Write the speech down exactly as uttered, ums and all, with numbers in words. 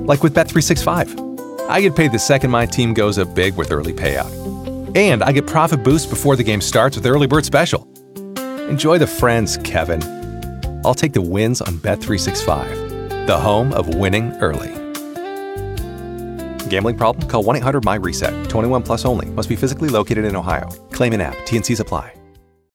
Like with Bet three sixty-five. I get paid the second my team goes up big with early payout. And I get profit boosts before the game starts with Early Bird Special. Enjoy the friends, Kevin. I'll take the wins on Bet three sixty-five, the home of winning early. Gambling problem? Call one eight hundred M Y RESET. twenty-one plus only. Must be physically located in Ohio. Claim in app. T N Cs apply.